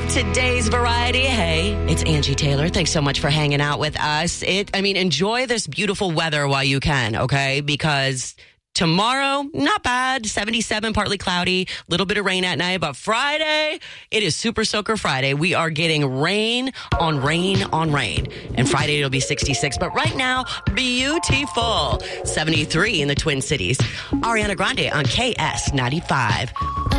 Today's variety. Hey, it's Angie Taylor. Thanks so much for hanging out with us. Enjoy this beautiful weather while you can, okay? Because tomorrow, not bad. 77, partly cloudy, little bit of rain at night. But Friday, it is Super Soaker Friday. We are getting rain on rain on rain. And Friday, it'll be 66. But right now, beautiful. 73 in the Twin Cities. Ariana Grande on KS 95.